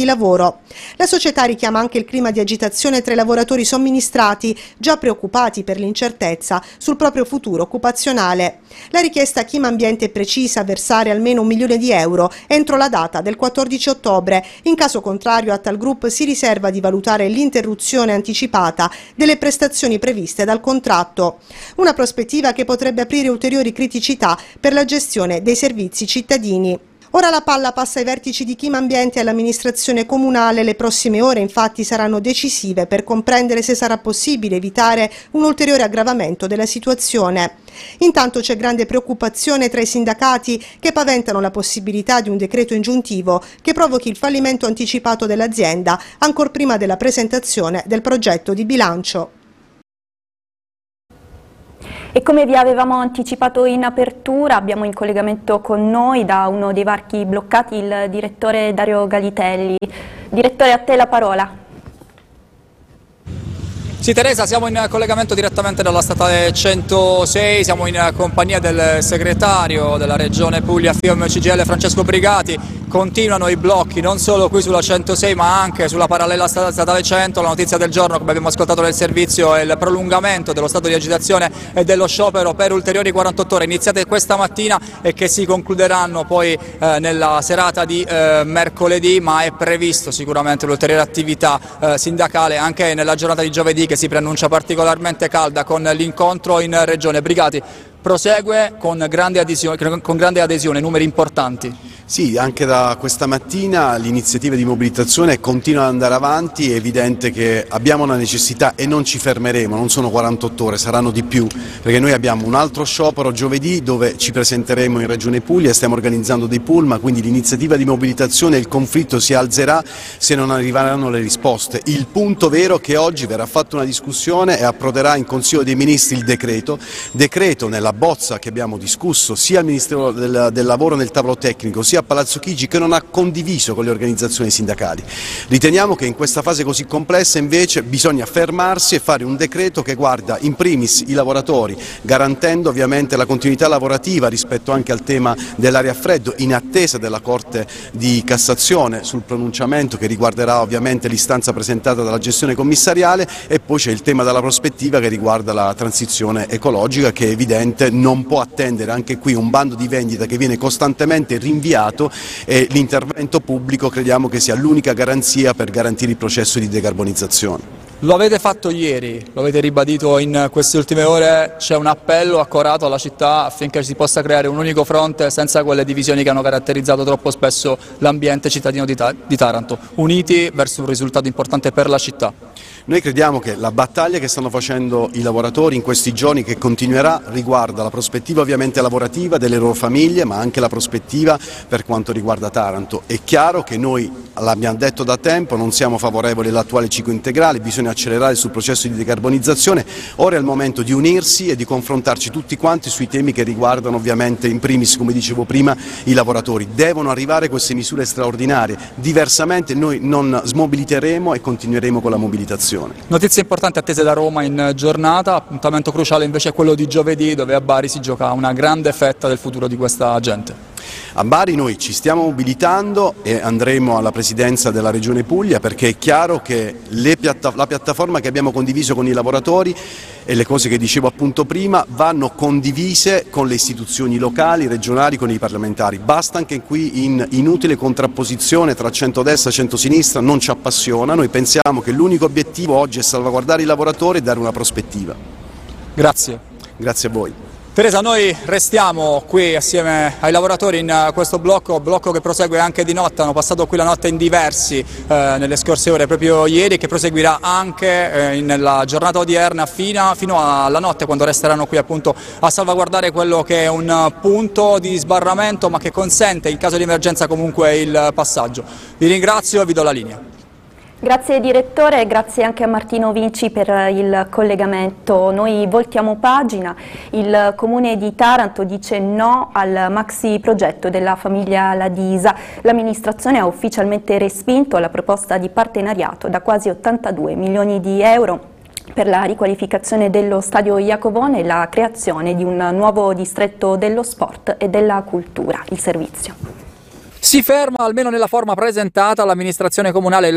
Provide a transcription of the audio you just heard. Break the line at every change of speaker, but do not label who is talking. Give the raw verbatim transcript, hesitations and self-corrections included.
lavoro. La società richiama anche il clima di agitazione tra i lavoratori somministrati, già preoccupati per l'incertezza sul proprio futuro occupazionale. La richiesta a Kim Ambiente è precisa: versare almeno un milione di euro entro la data del quattordici ottobre. In caso contrario, Attal Group si riserva di valutare l'interruzione anticipata delle prestazioni previste dal contratto. Una prospettiva che potrebbe aprire ulteriori criticità per la gestione dei servizi cittadini. Ora la palla passa ai vertici di Kim Ambiente e all'amministrazione comunale. Le prossime ore infatti saranno decisive per comprendere se sarà possibile evitare un ulteriore aggravamento della situazione. Intanto c'è grande preoccupazione tra i sindacati che paventano la possibilità di un decreto ingiuntivo che provochi il fallimento anticipato dell'azienda ancor prima della presentazione del progetto di bilancio.
E come vi avevamo anticipato in apertura, abbiamo in collegamento con noi da uno dei varchi bloccati il direttore Dario Galitelli. Direttore, a te la parola.
Sì, Teresa, siamo in collegamento direttamente dalla statale centosei, siamo in compagnia del segretario della Regione Puglia F I O M C G I L Francesco Brigati. Continuano i blocchi non solo qui sulla centosei ma anche sulla parallela statale cento. La notizia del giorno, come abbiamo ascoltato nel servizio, è il prolungamento dello stato di agitazione e dello sciopero per ulteriori quarantotto ore, iniziate questa mattina e che si concluderanno poi eh, nella serata di eh, mercoledì, ma è previsto sicuramente l'ulteriore attività eh, sindacale anche nella giornata di giovedì, che si preannuncia particolarmente calda con l'incontro in Regione. Brigati, prosegue con grande adesione, con grande adesione, numeri importanti.
Sì, anche da questa mattina l'iniziativa di mobilitazione continua ad andare avanti. È evidente che abbiamo una necessità e non ci fermeremo, non sono quarantotto ore, saranno di più, perché noi abbiamo un altro sciopero giovedì dove ci presenteremo in Regione Puglia, stiamo organizzando dei pullman, quindi l'iniziativa di mobilitazione e il conflitto si alzerà se non arriveranno le risposte. Il punto vero è che oggi verrà fatta una discussione e approderà in Consiglio dei Ministri il decreto, decreto nella bozza che abbiamo discusso sia al Ministero del, del Lavoro nel tavolo tecnico sia a Palazzo Chigi, che non ha condiviso con le organizzazioni sindacali. Riteniamo che in questa fase così complessa invece bisogna fermarsi e fare un decreto che guarda in primis i lavoratori, garantendo ovviamente la continuità lavorativa rispetto anche al tema dell'aria a freddo, in attesa della Corte di Cassazione sul pronunciamento che riguarderà ovviamente l'istanza presentata dalla gestione commissariale, e poi c'è il tema della prospettiva che riguarda la transizione ecologica, che è evidente non può attendere. Anche qui un bando di vendita che viene costantemente rinviato e l'intervento pubblico crediamo che sia l'unica garanzia per garantire il processo di decarbonizzazione.
Lo avete fatto ieri, lo avete ribadito in queste ultime ore, c'è un appello accorato alla città affinché si possa creare un unico fronte senza quelle divisioni che hanno caratterizzato troppo spesso l'ambiente cittadino di, Ta- di Taranto, uniti verso un risultato importante per la città.
Noi crediamo che la battaglia che stanno facendo i lavoratori in questi giorni, che continuerà, riguarda la prospettiva ovviamente lavorativa delle loro famiglie, ma anche la prospettiva per quanto riguarda Taranto. È chiaro che noi, l'abbiamo detto da tempo, non siamo favorevoli all'attuale ciclo integrale, bisogna accelerare sul processo di decarbonizzazione. Ora è il momento di unirsi e di confrontarci tutti quanti sui temi che riguardano ovviamente in primis, come dicevo prima, i lavoratori. Devono arrivare queste misure straordinarie, diversamente noi non smobiliteremo e continueremo con la mobilitazione.
Notizie importanti attese da Roma in giornata, appuntamento cruciale invece è quello di giovedì, dove a Bari si gioca una grande fetta del futuro di questa gente.
A Bari noi ci stiamo mobilitando e andremo alla presidenza della Regione Puglia, perché è chiaro che le piatta- la piattaforma che abbiamo condiviso con i lavoratori e le cose che dicevo appunto prima vanno condivise con le istituzioni locali, regionali, con i parlamentari. Basta anche qui in inutile contrapposizione tra centrodestra e centrosinistra, non ci appassiona. Noi pensiamo che l'unico obiettivo oggi è salvaguardare i lavoratori e dare una prospettiva.
Grazie.
Grazie a voi.
Teresa, noi restiamo qui assieme ai lavoratori in questo blocco, blocco che prosegue anche di notte. Hanno passato qui la notte in diversi eh, nelle scorse ore, proprio ieri, che proseguirà anche eh, nella giornata odierna fino, fino alla notte, quando resteranno qui appunto a salvaguardare quello che è un punto di sbarramento, ma che consente in caso di emergenza comunque il passaggio. Vi ringrazio e vi do la linea.
Grazie direttore e grazie anche a Martino Vinci per il collegamento. Noi voltiamo pagina. Il Comune di Taranto dice no al maxi progetto della famiglia Ladisa. L'amministrazione ha ufficialmente respinto la proposta di partenariato da quasi ottantadue milioni di euro per la riqualificazione dello stadio Iacovone e la creazione di un nuovo distretto dello sport e della cultura. Il servizio.
Si ferma, almeno nella forma presentata, l'amministrazione comunale